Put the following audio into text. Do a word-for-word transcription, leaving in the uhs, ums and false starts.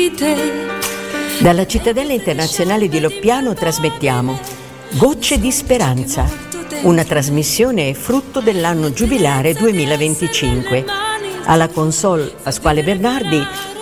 di te. Dalla Cittadella Internazionale di Loppiano trasmettiamo Gocce di Speranza, una trasmissione frutto dell'anno giubilare duemilaventicinque. Alla console Pasquale Bernardi,